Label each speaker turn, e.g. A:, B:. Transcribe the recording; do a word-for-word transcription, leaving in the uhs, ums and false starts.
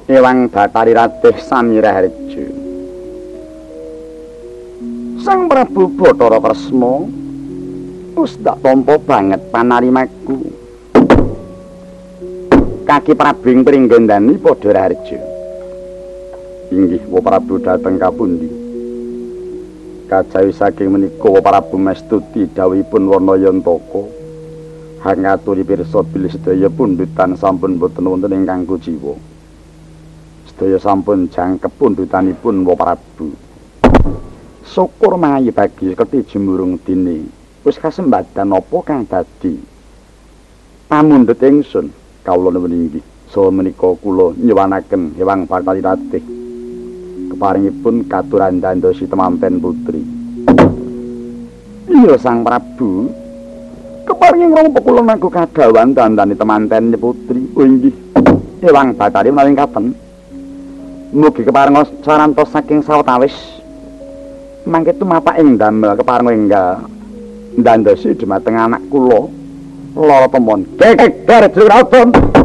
A: Ewang Bathari Ratih Samiraharja. Sang Prabu Bathara Kresna wis tak tampa banget panarimaku. Kaki Prabu ing pringgondani padha raharja. Inggih Wa Prabu dhateng kapundi? Kajawi saking menika Wa Prabu mestuti dawuhipun Warnayantaka. Hangaturi pirsa bilih sedaya pundhutan sampun boten wonten ingkang kujiwa. Sedaya sampun jangkep pundhutanipun Wa Prabu. Syukur mangayi bagi keti jemurung dini. Wis kasembadan apa kang dadi pamundhut ingsun kawula nuwun inggih. Saha menika kula nyuwanaken Ewang Bathari Ratih keparingipun katuran dandosi temanten putri. Iya Sang Prabu, keparing ngrompo kula nganggo kadawan dandani temanten putri. Oh inggih. Ewang Bathari menawi katen. Mugi keparing sarantos saking sawetawis. Mangke tumapak ing damel keparing enggal ndandosi dhumateng anak kula lara temon. Gegek darep Raton.